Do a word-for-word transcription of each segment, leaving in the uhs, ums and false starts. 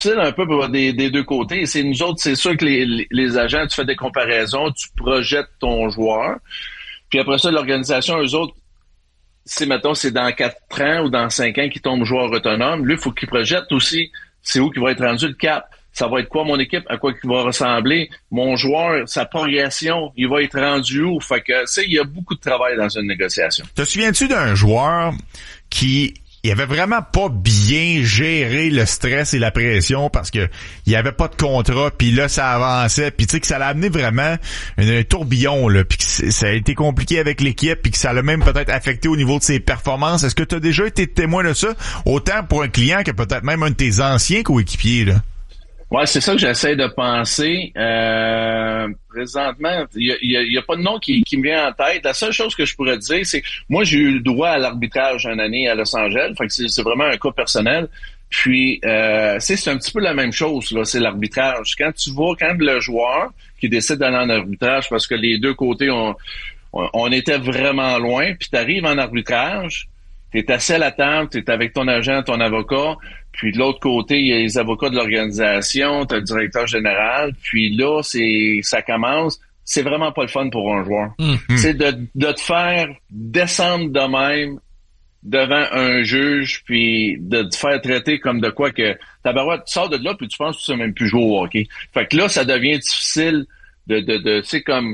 un peu des, des deux côtés. C'est nous autres, c'est sûr que les, les, les agents, tu fais des comparaisons, tu projettes ton joueur. Puis après ça, l'organisation, eux autres, c'est, mettons, c'est dans quatre ans ou dans cinq ans qu'il tombe joueur autonome. Lui, il faut qu'il projette aussi c'est où qu'il va être rendu le cap. Ça va être quoi mon équipe, à quoi il va ressembler. Mon joueur, sa progression, il va être rendu où. Fait que, tu sais, il y a beaucoup de travail dans une négociation. Te souviens-tu d'un joueur qui... il avait vraiment pas bien géré le stress et la pression parce que il y avait pas de contrat, puis là ça avançait, puis tu sais que ça l'a amené vraiment un, un tourbillon là, puis que ça a été compliqué avec l'équipe, puis que ça l'a même peut-être affecté au niveau de ses performances. Est-ce que tu as déjà été témoin de ça, autant pour un client que peut-être même un de tes anciens coéquipiers là? Ouais, c'est ça que j'essaie de penser. Euh, présentement, il y a, y, a, y a pas de nom qui, qui me vient en tête. La seule chose que je pourrais dire, c'est que moi, j'ai eu le droit à l'arbitrage une année à Los Angeles. Fait que c'est, c'est vraiment un cas personnel. Puis, euh, c'est, c'est un petit peu la même chose, là. C'est l'arbitrage. Quand tu vois, quand le joueur qui décide d'aller en arbitrage, parce que les deux côtés, on, on, on était vraiment loin, puis t'arrives en arbitrage, t'es assis à la table, t'es avec ton agent, ton avocat, puis de l'autre côté, il y a les avocats de l'organisation, t'as le directeur général, puis là, c'est ça commence. C'est vraiment pas le fun pour un joueur. Mmh. C'est de, de te faire descendre de même devant un juge, puis de te faire traiter comme de quoi que tabarouette, tu sors de là, puis tu penses que tu sais même plus jouer au hockey. Fait que là, ça devient difficile de, de, de tu sais, comme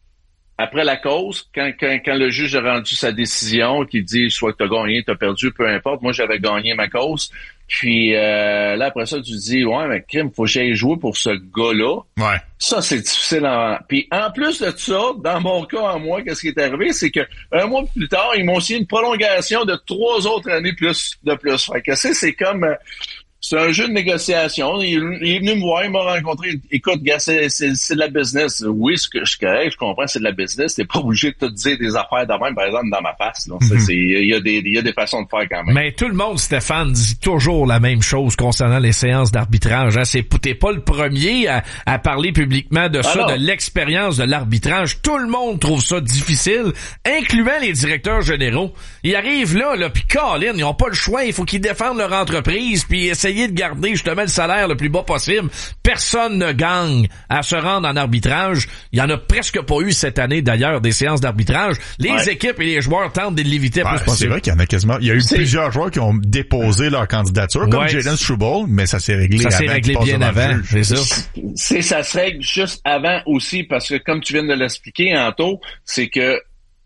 après la cause, quand, quand, quand le juge a rendu sa décision, qui dit soit que t'as gagné, t'as perdu, peu importe, moi j'avais gagné ma cause. Puis euh, là, après ça, tu te dis, ouais, mais crime, faut que j'aille jouer pour ce gars-là. Ouais. Ça, c'est difficile. En... Puis en plus de ça, dans mon cas, en moi, qu'est-ce qui est arrivé, c'est que un mois plus tard, ils m'ont signé une prolongation de trois autres années plus de plus. Fait que c'est, c'est comme... C'est un jeu de négociation. Il, il est venu me voir, il m'a rencontré. Écoute, gars, c'est, c'est, c'est de la business. Oui, ce que je suis correct, je comprends, c'est de la business. T'es pas obligé de te dire des affaires de même, par exemple, dans ma face. Là. Mm-hmm. C'est, il y a des, il y a des façons de faire quand même. Mais tout le monde, Stéphane, dit toujours la même chose concernant les séances d'arbitrage. Hein. C'est, t'es pas le premier à, à parler publiquement de ça, Alors, de l'expérience de l'arbitrage. Tout le monde trouve ça difficile, incluant les directeurs généraux. Ils arrivent là, là, puis Colin, ils ont pas le choix. Il faut qu'ils défendent leur entreprise, puis essayer de garder justement le salaire le plus bas possible. Personne ne gagne à se rendre en arbitrage. Il y en a presque pas eu cette année d'ailleurs des séances d'arbitrage. Les ouais. équipes et les joueurs tentent de l'éviter ouais, plus possible. C'est vrai qu'il y en a quasiment. Il y a eu c'est... plusieurs joueurs qui ont déposé leur candidature, comme ouais. Jayden Struble, mais ça s'est réglé. Ça s'est réglé bien avant. C'est ça. C'est ça se règle juste avant aussi parce que comme tu viens de l'expliquer, Anto, c'est que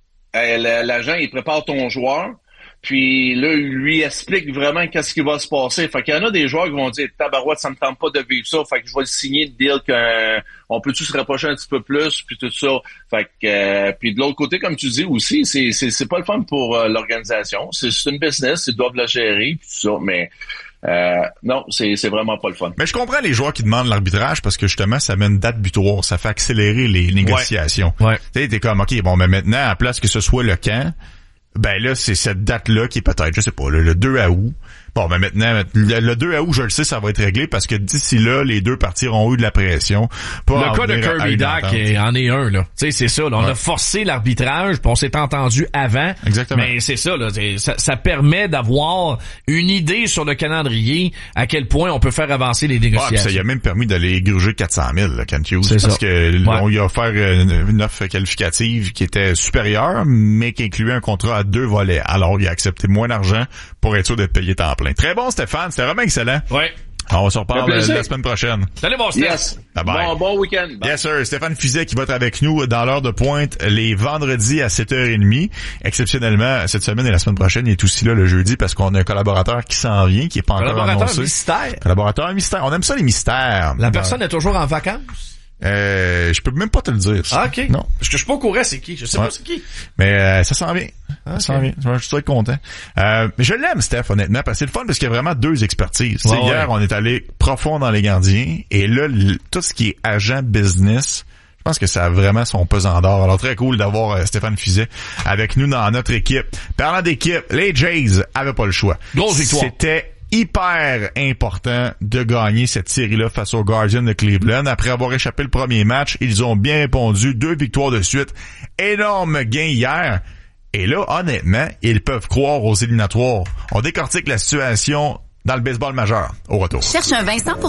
euh, l'agent il prépare ton joueur. Puis là, il lui explique vraiment qu'est-ce qui va se passer. Fait qu'il y en a des joueurs qui vont dire « Tabarouette, ça me tente pas de vivre ça. » Fait que je vais le signer de dire qu'on peut-tu se rapprocher un petit peu plus, puis tout ça. Fait que euh, puis de l'autre côté, comme tu dis aussi, c'est c'est, c'est pas le fun pour euh, l'organisation. C'est, c'est une business, ils doivent la gérer, puis tout ça, mais... Euh, non, c'est, c'est vraiment pas le fun. Mais je comprends les joueurs qui demandent l'arbitrage parce que justement, ça met une date butoir. Ça fait accélérer les négociations. Ouais. Ouais. Tu sais, t'es comme, OK, bon, mais maintenant, à place que ce soit le camp, ben là, c'est cette date-là qui est peut-être, je sais pas, le, le deux août. Bon, ben maintenant, le, le deux août, je le sais, ça va être réglé parce que d'ici là, les deux parties ont eu de la pression. Le cas de Kirby Dach en est un, là. Tu sais, c'est ça, là. On ouais. a forcé l'arbitrage, puis on s'est entendu avant. Exactement. Mais c'est ça, là. Ça, ça permet d'avoir une idée sur le calendrier, à quel point on peut faire avancer les négociations. Ouais, ça y a même permis d'aller gruger quatre cent mille, là, Kent Hughes. C'est parce ça. que ouais. on lui a offert une, une offre qualificative qui était supérieure, mais qui incluait un contrat à deux volets. Alors, il a accepté moins d'argent pour être sûr de payer temps plein. Très bon, Stéphane. C'était vraiment excellent. Oui. On se reparle la semaine prochaine. Salut, bon Steph. Yes. Bye bye. Bon, bon week-end. Bye. Yes, sir. Stéphane Fiset qui va être avec nous dans l'heure de pointe les vendredis à sept heures trente. Exceptionnellement, cette semaine et la semaine prochaine, il est aussi là le jeudi parce qu'on a un collaborateur qui s'en vient, qui est pas encore annoncé. Collaborateur mystère. Collaborateur mystère. On aime ça, les mystères. La personne est toujours en vacances? Euh, je peux même pas te le dire. Ça. Ah, ok. Non. Parce que je suis pas au courant c'est qui. Je sais ouais. pas c'est qui. Mais euh, ça s'en vient. Ah, ça okay. s'en vient. Je suis très content. Euh, mais je l'aime, Steph, honnêtement, parce que c'est le fun parce qu'il y a vraiment deux expertises. Ouais, hier, ouais. on est allé profond dans les gardiens et là, l- tout ce qui est agent business, je pense que ça a vraiment son pesant d'or. Alors, très cool d'avoir euh, Stéphane Fiset avec nous dans notre équipe. Parlant d'équipe, les Jays avaient pas le choix. Grosse victoire. C'était hyper important de gagner cette série-là face aux Guardians de Cleveland. Après avoir échappé le premier match, ils ont bien répondu. Deux victoires de suite. Énorme gain hier. Et là, honnêtement, ils peuvent croire aux éliminatoires. On décortique la situation dans le baseball majeur. Au retour. Cherche un Vincent pour